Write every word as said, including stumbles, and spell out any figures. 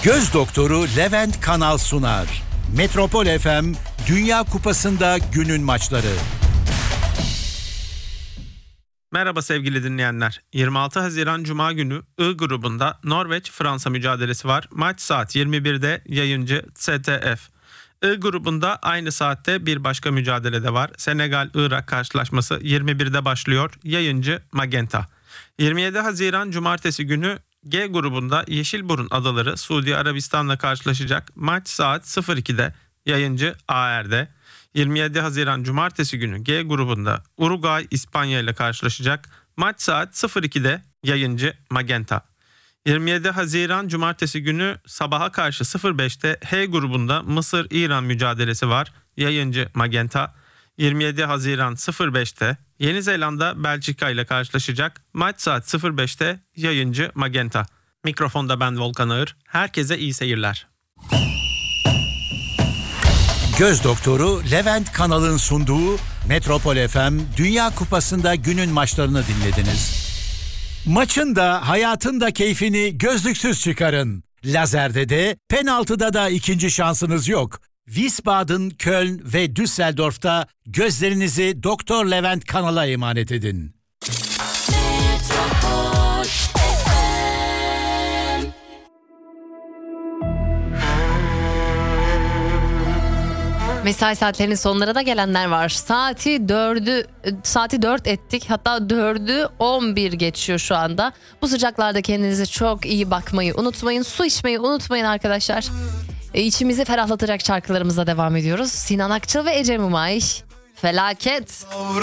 Göz doktoru Levent Kanal sunar. Metropol F M Dünya Kupası'nda günün maçları. Merhaba sevgili dinleyenler. yirmi altı Haziran Cuma günü I grubunda Norveç-Fransa mücadelesi var. Maç saat yirmi birde, yayıncı S T F. I grubunda aynı saatte bir başka mücadele de var. Senegal-Irak karşılaşması yirmi birde başlıyor. Yayıncı Magenta. yirmi yedi Haziran Cumartesi günü G grubunda Yeşilburun Adaları Suudi Arabistan'la karşılaşacak. Maç saat sıfır ikide. Yayıncı A R'de. yirmi yedi Haziran Cumartesi günü G grubunda Uruguay İspanya ile karşılaşacak. Maç saat sıfır ikide. Yayıncı Magenta. yirmi yedi Haziran Cumartesi günü sabaha karşı sıfır beşte H grubunda Mısır-İran mücadelesi var. Yayıncı Magenta. yirmi yedi Haziran sıfır beşte Yeni Zelanda Belçika ile karşılaşacak. Maç saat sıfır beşte. Yayıncı Magenta. Mikrofonda ben Volkan Ağır. Herkese iyi seyirler. Göz doktoru Levent Kanal'ın sunduğu Metropol F M Dünya Kupası'nda günün maçlarını dinlediniz. Maçın da hayatın da keyfini gözlüksüz çıkarın. Lazerde de penaltıda da ikinci şansınız yok. Wiesbaden, Köln ve Düsseldorf'ta gözlerinizi Doktor Levent Kanal'a emanet edin. Mesai saatlerinin sonlara da gelenler var. Saati dördü, saati dört ettik. Hatta dördü on bir geçiyor şu anda. Bu sıcaklarda kendinize çok iyi bakmayı unutmayın. Su içmeyi unutmayın arkadaşlar. E, içimizi ferahlatacak şarkılarımızla devam ediyoruz. Sinan Akçıl ve Ece Mumay. Felaket.